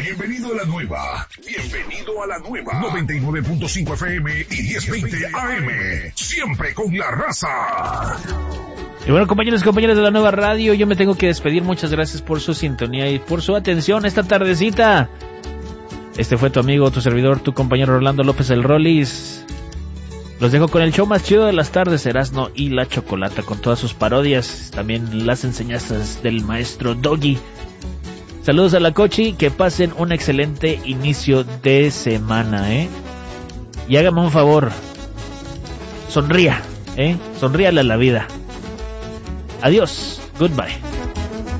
Bienvenido a la nueva. Bienvenido a la nueva. 99.5 FM y 1020 AM. Siempre con la raza. Y bueno, compañeros y compañeras de la nueva radio, yo me tengo que despedir. Muchas gracias por su sintonía y por su atención esta tardecita. Este fue tu amigo, tu servidor, tu compañero Rolando López el Rollis. Los dejo con el show más chido de las tardes, Erasmo y la Chocolata, con todas sus parodias, también las enseñanzas del maestro Doggy. Saludos a la Cochi, que pasen un excelente inicio de semana, Y hágame un favor, sonría, sonríale a la vida. Adiós, goodbye.